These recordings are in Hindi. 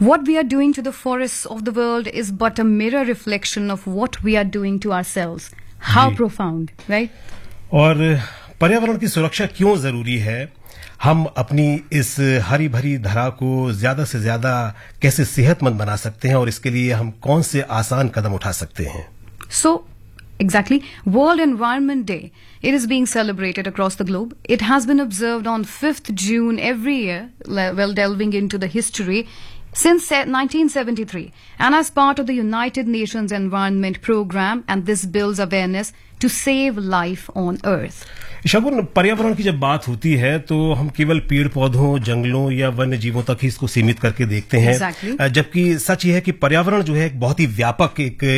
What we are doing to the forests of the world is but a mirror reflection of what we are doing to ourselves. How profound, right? और पर्यावरण की सुरक्षा क्यों जरूरी है? हम अपनी इस हरी भरी धरा को ज्यादा से ज्यादा कैसे सेहतमंद बना सकते हैं और इसके लिए हम कौन से आसान कदम उठा सकते हैं? So, exactly, World Environment Day. It is being celebrated across the globe. It has been observed on 5th June every year, well, delving into the history since 1973, and as part of the United Nations Environment Program, and this builds awareness to save life on Earth. शगुन, पर्यावरण की जब बात होती है तो हम केवल पेड़ पौधों, जंगलों या वन्य जीवों तक ही इसको सीमित करके देखते हैं। Exactly. जबकि सच ये है कि पर्यावरण जो है एक बहुत ही व्यापक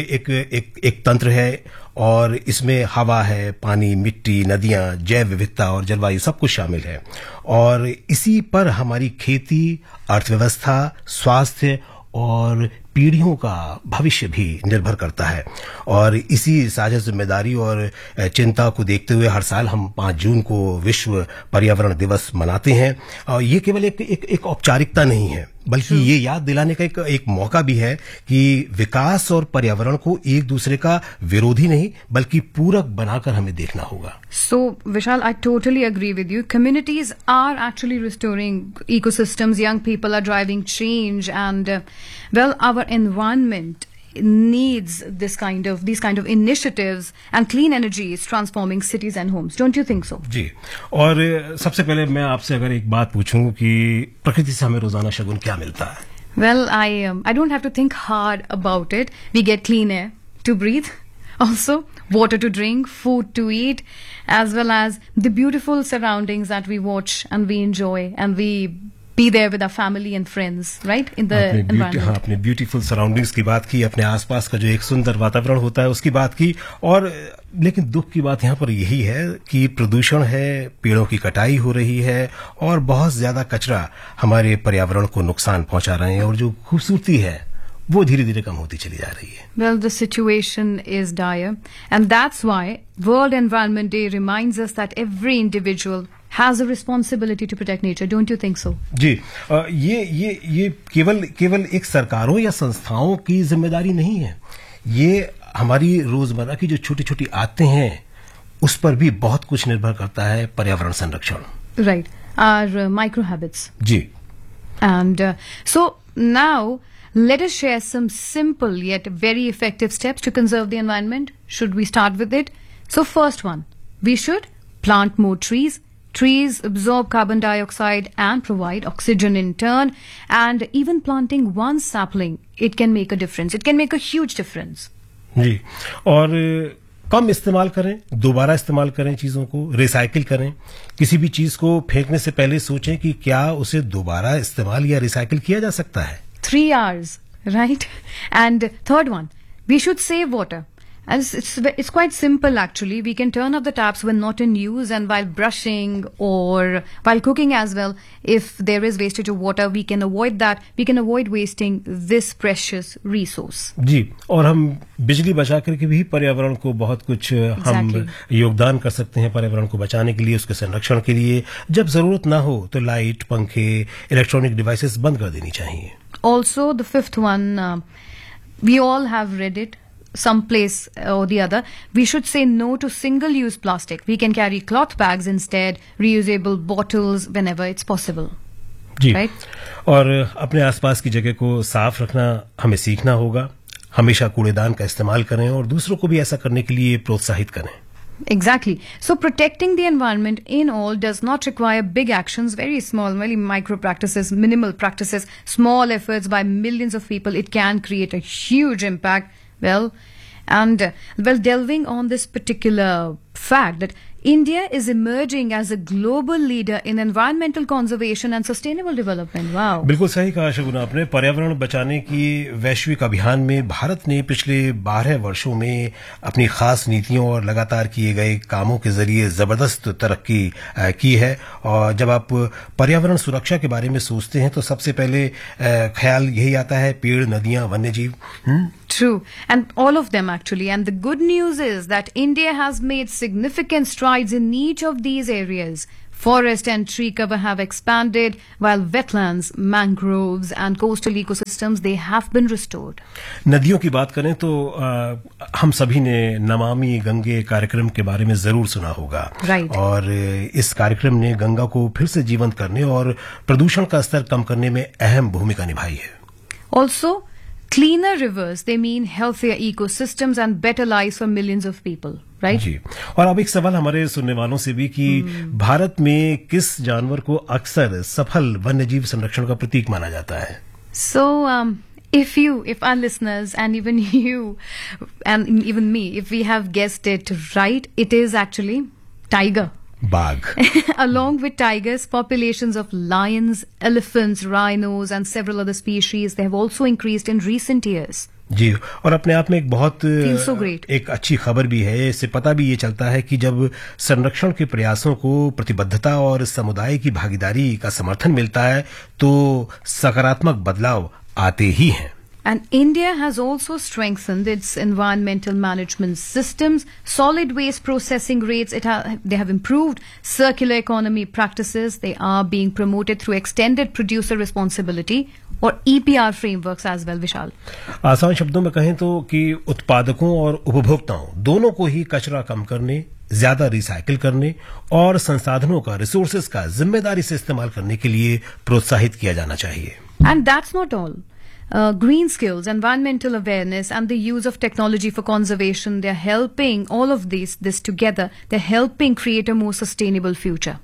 एक तंत्र है और इसमें हवा है, पानी, मिट्टी, नदियां, जैव विविधता और जलवायु सब कुछ शामिल है और इसी पर हमारी खेती, अर्थव्यवस्था, स्वास्थ्य और पीढ़ियों का भविष्य भी निर्भर करता है और इसी साझा जिम्मेदारी और चिंता को देखते हुए हर साल हम 5 जून को विश्व पर्यावरण दिवस मनाते हैं और ये केवल एक औपचारिकता नहीं है बल्कि ये याद दिलाने का एक मौका भी है कि विकास और पर्यावरण को एक दूसरे का विरोधी नहीं बल्कि पूरक बनाकर हमें देखना होगा। So, Vishal, I totally agree with you. Communities are actually restoring ecosystems. Young people are driving change, and well, our environment needs these kind of initiatives, and clean energy is transforming cities and homes. Don't you think so? जी, और सबसे पहले मैं आपसे अगर एक बात पूछूं कि प्रकृति से हमें रोजाना शगुन क्या मिलता है? Well, I don't have to think hard about it. We get clean air to breathe, also water to drink, food to eat, as well as the beautiful surroundings that we watch and we enjoy, and we be there with our family and friends, right, in the environment. हाँ, अपने ब्यूटीफुल सराउंडिंग्स की बात की, अपने आसपास का जो एक सुंदर वातावरण होता है उसकी बात की और लेकिन दुख की बात यहाँ पर यही है कि प्रदूषण है, पेड़ों की कटाई हो रही है और बहुत ज्यादा कचरा हमारे पर्यावरण को नुकसान पहुंचा रहे हैं और जो खूबसूरती है वो धीरे धीरे कम होती चली जा रही है। Well, the situation is dire, and that's why World Environment Day reminds us that every individual has a responsibility to protect nature. Don't you think so? जी, ये केवल एक सरकारों या संस्थाओं की जिम्मेदारी नहीं है। ये हमारी रोजमर्रा की जो छोटी छोटी आदतें हैं उस पर भी बहुत कुछ निर्भर करता है पर्यावरण संरक्षण। Right, our micro habits. Ji, and so now let us share some simple yet very effective steps to conserve the environment. Should we start with it? So first one, we should plant more trees. Trees absorb carbon dioxide and provide oxygen in turn, and even planting one sapling, it can make a difference. It can make a huge difference. जी, और कम इस्तेमाल करें, दोबारा इस्तेमाल करें, चीजों को रिसाइकिल करें। किसी भी चीज को फेंकने से पहले सोचें कि क्या उसे दोबारा इस्तेमाल या रिसाइकिल किया जा सकता है। 3 hours, right? And third one, we should save water. And it's quite simple actually. We can turn off the taps when not in use, and while brushing or while cooking as well. If there is wastage of water, we can avoid that. We can avoid wasting this precious resource. जी, और हम बिजली बचा करके भी पर्यावरण को बहुत कुछ हम योगदान कर सकते हैं पर्यावरण को बचाने के लिए, उसके संरक्षण के लिए। जब जरूरत ना हो तो लाइट, पंखे, इलेक्ट्रॉनिक डिवाइसेस बंद कर देनी चाहिए। Also, the fifth one, we all have read it someplace or the other. We should say no to single-use plastic. We can carry cloth bags instead, reusable bottles whenever it's possible. Ji, right? और अपने आसपास की जगह को साफ रखना हमें सीखना होगा। हमेशा कूड़ेदान का इस्तेमाल करें और दूसरों को भी ऐसा करने के लिए प्रोत्साहित करें। Exactly. So protecting the environment in all does not require big actions, very small, very micro practices, minimal practices, small efforts by millions of people. It can create a huge impact. Well, delving on this particular fact that India is emerging as a global leader in environmental conservation and sustainable development. Wow. बिल्कुल सही कहा शगुन आपने। पर्यावरण बचाने की वैश्विक अभियान में भारत ने पिछले 12 वर्षों में अपनी खास नीतियों और लगातार किए गए कामों के जरिए जबरदस्त तरक्की की है। और जब आप पर्यावरण सुरक्षा के बारे में सोचते हैं तो सबसे पहले ख्याल यही आता है पेड़, नदियां, वन्य जीव। True, and all of them actually. And the good news is that India has made significant strides in each of these areas. Forest and tree cover have expanded, while wetlands, mangroves, and coastal ecosystems they have been restored. नदियों की बात करें तो हम सभी ने नमामि गंगे कार्यक्रम के बारे में जरूर सुना होगा। Right. और इस कार्यक्रम ने गंगा को फिर से जीवंत करने और प्रदूषण का स्तर कम करने में अहम भूमिका निभाई है। Also, cleaner rivers, they mean healthier ecosystems and better lives for millions of people, right? जी। और अब एक सवाल हमारे सुनने वालों से भी कि भारत में किस जानवर को अक्सर सफल वन्यजीव संरक्षण का प्रतीक माना जाता है? So, if our listeners and even you and even me, if we have guessed it right, it is actually tiger. बाघ। Along with tigers, populations of lions, elephants, rhinos, and several other species, they have also increased in recent years. जी, और अपने आप में एक बहुत Feels so great. एक अच्छी खबर भी है। इससे पता भी ये चलता है कि जब संरक्षण के प्रयासों को प्रतिबद्धता और समुदाय की भागीदारी का समर्थन मिलता है तो सकारात्मक बदलाव आते ही हैं। And India has also strengthened its environmental management systems, solid waste processing rates, they have improved circular economy practices, they are being promoted through extended producer responsibility or EPR frameworks as well, Vishal. आसान शब्दों में कहें तो कि उत्पादकों और उपभोक्ताओं दोनों को ही कचरा कम करने, ज्यादा रिसाइकिल करने और संसाधनों का रिसोर्सेज का जिम्मेदारी से इस्तेमाल करने के लिए प्रोत्साहित किया जाना चाहिए। And that's not all. Green skills, environmental awareness, and the use of technology for conservation, they're helping all of this together. They're helping create a more sustainable future.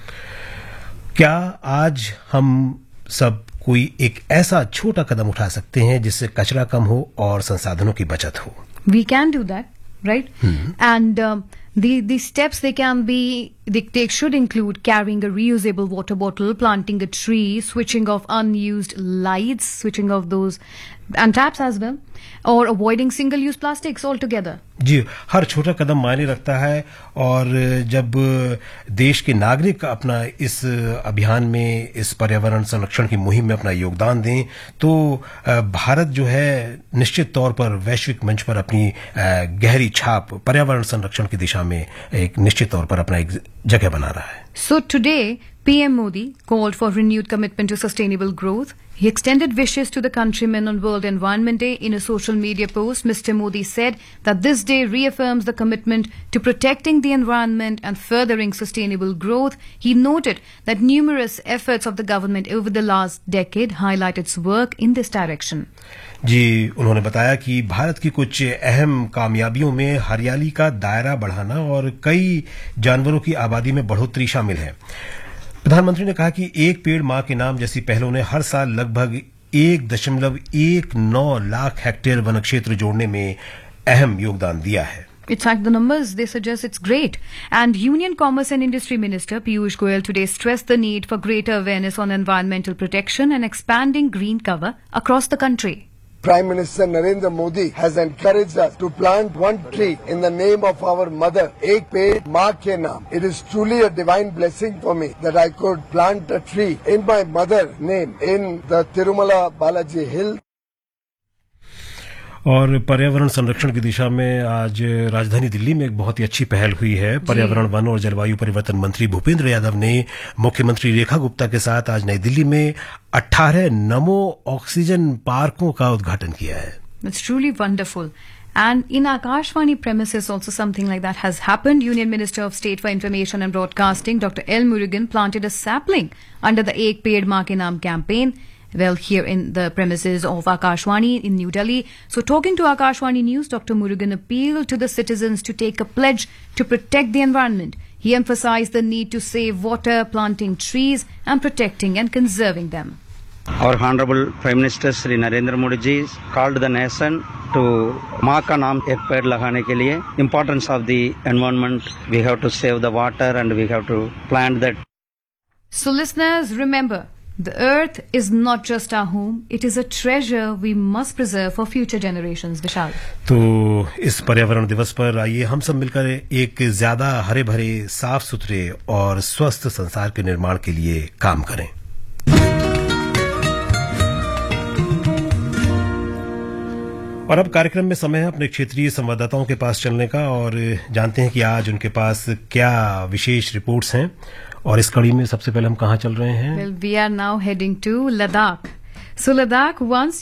क्या आज हम सब कोई एक ऐसा छोटा कदम उठा सकते हैं जिससे कचरा कम हो और संसाधनों की बचत हो? We can do that, right? And the steps they should include carrying a reusable water bottle, planting a tree, switching off unused lights, switching off those and taps as well, or avoiding single-use plastics altogether. जी, हर छोटा कदम मायने रखता है और जब देश के नागरिक अपना इस अभियान में, इस पर्यावरण संरक्षण की मुहिम में अपना योगदान दें तो भारत जो है निश्चित तौर पर वैश्विक मंच पर अपनी गहरी छाप पर्यावरण संरक्षण की दिशा में एक निश्चित तौर पर अपना एक जगह बना रहा है। So today, PM Modi called for renewed commitment to sustainable growth. He extended wishes to the countrymen on World Environment Day. In a social media post, Mr. Modi said that this day reaffirms the commitment to protecting the environment and furthering sustainable growth. He noted that numerous efforts of the government over the last decade highlight its work in this direction. जी, उन्होंने बताया कि भारत की कुछ अहम कामयाबियों में हरियाली का दायरा बढ़ाना और कई जानवरों की आबादी में बढ़ोतरी शामिल है। प्रधानमंत्री ने कहा कि एक पेड़ मां के नाम जैसी पहलों ने हर साल लगभग 1.19 लाख हेक्टेयर वन क्षेत्र जोड़ने में अहम योगदान दिया है। In fact, the numbers, they suggest it's great. And Union Commerce and Industry Minister Piyush Goyal today stressed the need for greater awareness on environmental protection and expanding green cover across the country. Prime Minister Narendra Modi has encouraged us to plant one tree in the name of our mother, Ek Ped Maa Ke Naam. It is truly a divine blessing for me that I could plant a tree in my mother's name in the Tirumala Balaji Hill. और पर्यावरण संरक्षण की दिशा में आज राजधानी दिल्ली में एक बहुत ही अच्छी पहल हुई है। पर्यावरण, वन और जलवायु परिवर्तन मंत्री भूपेंद्र यादव ने मुख्यमंत्री रेखा गुप्ता के साथ आज नई दिल्ली में 18 नमो ऑक्सीजन पार्कों का उद्घाटन किया है। It's truly wonderful. And in Akashvani premises also something like that has happened. Union Minister of State for Information and Broadcasting, Dr. L. Murugan, planted a sapling under the Ek Ped Maa Ke Naam campaign. Well, here in the premises of Akashvani in New Delhi. So talking to Akashvani News, Dr. Murugan appealed to the citizens to take a pledge to protect the environment. He emphasized the need to save water, planting trees and protecting and conserving them. Our Honorable Prime Minister Shri Narendra Modi ji called the nation to Maa Ka Naam Ek Ped Lagane ke liye. Importance of the environment, we have to save the water and we have to plant that. So listeners, remember, the earth is not just our home, it is a treasure we must preserve for future generations. Vishal. तो इस पर्यावरण दिवस पर आइए हम सब मिलकर एक ज्यादा हरे भरे, साफ सुथरे और स्वस्थ संसार के निर्माण के लिए काम करें। और अब कार्यक्रम में समय है अपने क्षेत्रीय संवाददाताओं के पास चलने का और जानते हैं कि आज उनके पास क्या विशेष रिपोर्ट्स हैं और इस कड़ी में सबसे पहले हम कहाँ चल रहे हैं? Well, we are now heading to Ladakh. So Ladakh, once